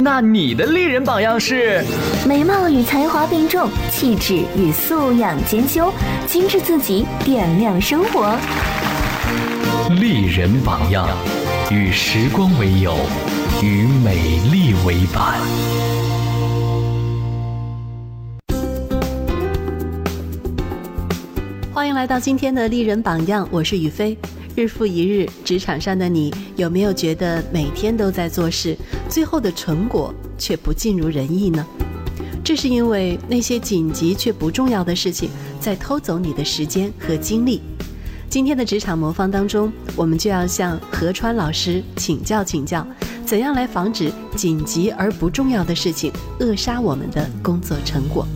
那你的丽人榜样是？ 美貌与才华并重，气质与素养兼修，精致自己，点亮生活。 丽人榜样，与时光为友，与美丽为伴。 欢迎来到今天的丽人榜样，我是雨飞。日复一日，职场上的你有没有觉得每天都在做事，最后的成果却不尽如人意呢？这是因为那些紧急却不重要的事情在偷走你的时间和精力。今天的职场魔方当中，我们就要向何川老师请教，怎样来防止紧急而不重要的事情扼杀我们的工作成果。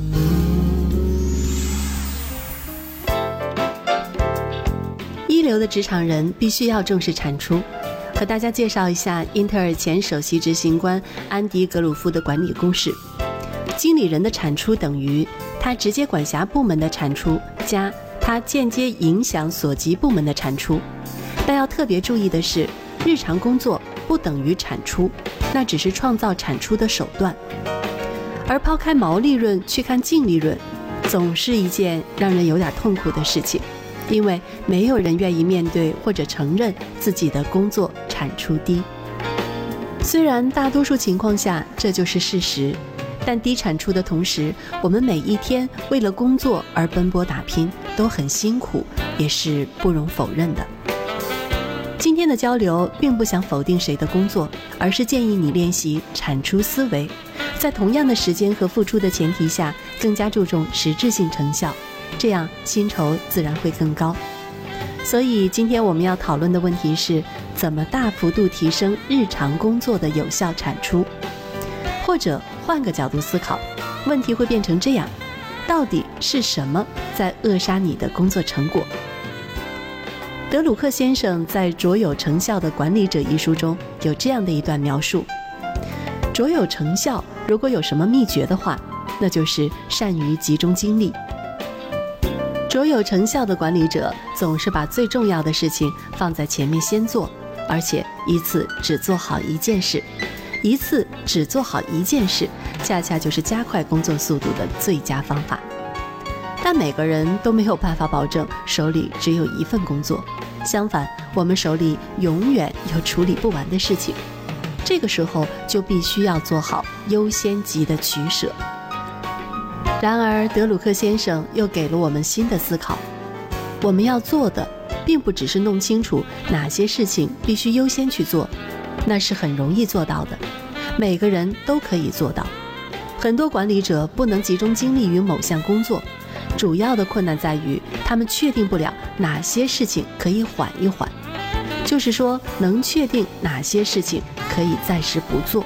一流的职场人必须要重视产出。和大家介绍一下英特尔前首席执行官安迪·格鲁夫的管理公式：经理人的产出等于他直接管辖部门的产出加他间接影响所及部门的产出。但要特别注意的是，日常工作不等于产出，那只是创造产出的手段。而抛开毛利润去看净利润，总是一件让人有点痛苦的事情。因为没有人愿意面对或者承认自己的工作产出低。虽然大多数情况下这就是事实，但低产出的同时，我们每一天为了工作而奔波打拼，都很辛苦，也是不容否认的。今天的交流并不想否定谁的工作，而是建议你练习产出思维，在同样的时间和付出的前提下，更加注重实质性成效，这样薪酬自然会更高。所以今天我们要讨论的问题是，怎么大幅度提升日常工作的有效产出。或者换个角度思考，问题会变成这样：到底是什么在扼杀你的工作成果？德鲁克先生在《卓有成效的管理者》一书中有这样的一段描述：卓有成效如果有什么秘诀的话，那就是善于集中精力。卓有成效的管理者总是把最重要的事情放在前面先做，而且一次只做好一件事。一次只做好一件事，恰恰就是加快工作速度的最佳方法。但每个人都没有办法保证手里只有一份工作，相反，我们手里永远有处理不完的事情。这个时候就必须要做好优先级的取舍。然而德鲁克先生又给了我们新的思考，我们要做的并不只是弄清楚哪些事情必须优先去做，那是很容易做到的，每个人都可以做到。很多管理者不能集中精力于某项工作，主要的困难在于他们确定不了哪些事情可以缓一缓，就是说能确定哪些事情可以暂时不做。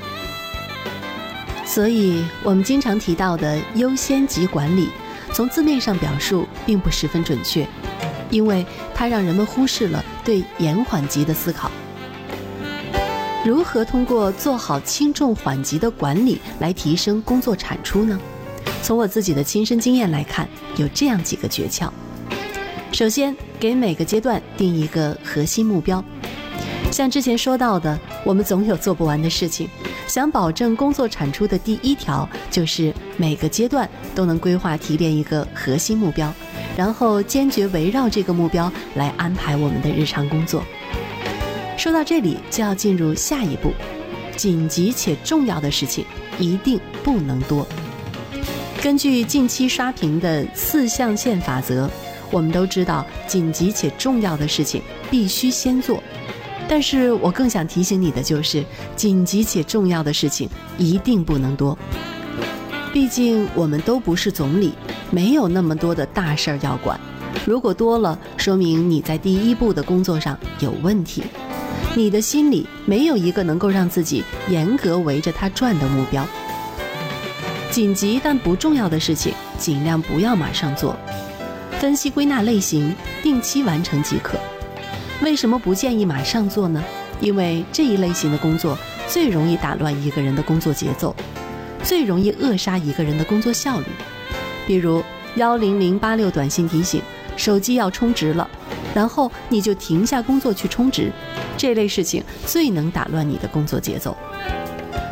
所以我们经常提到的优先级管理，从字面上表述并不十分准确，因为它让人们忽视了对延缓级的思考。如何通过做好轻重缓急的管理来提升工作产出呢？从我自己的亲身经验来看，有这样几个诀窍。首先，给每个阶段定一个核心目标。像之前说到的，我们总有做不完的事情，想保证工作产出的第一条就是每个阶段都能规划提炼一个核心目标，然后坚决围绕这个目标来安排我们的日常工作。说到这里，就要进入下一步，紧急且重要的事情一定不能多。根据近期刷屏的4象限法则，我们都知道紧急且重要的事情必须先做，但是我更想提醒你的就是，紧急且重要的事情一定不能多。毕竟我们都不是总理，没有那么多的大事儿要管，如果多了，说明你在第一步的工作上有问题，你的心里没有一个能够让自己严格围着它转的目标。紧急但不重要的事情尽量不要马上做，分析归纳类型，定期完成即可。为什么不建议马上做呢？因为这一类型的工作最容易打乱一个人的工作节奏，最容易扼杀一个人的工作效率。比如10086短信提醒手机要充值了，然后你就停下工作去充值，这类事情最能打乱你的工作节奏。